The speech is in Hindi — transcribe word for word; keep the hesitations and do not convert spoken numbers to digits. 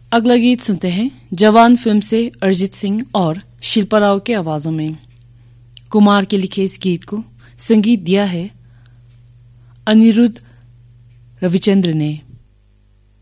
अगला गीत सुनते हैं जवान फिल्म से अरिजीत सिंह और शिल्पा राव के आवाजों में। कुमार के लिखे इस गीत को संगीत दिया है अनिरुद्ध रविचंद्र ने।